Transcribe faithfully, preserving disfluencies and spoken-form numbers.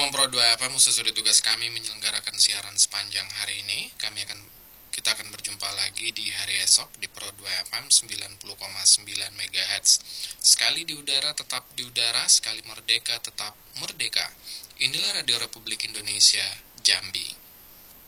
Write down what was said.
Pendengar Pro dua F M, sesudah tugas kami menyelenggarakan siaran sepanjang hari ini. Kami akan kita akan berjumpa lagi di hari esok di Pro dua F M sembilan puluh koma sembilan MHz. Sekali di udara tetap di udara, sekali merdeka tetap merdeka. Inilah Radio Republik Indonesia, Jambi.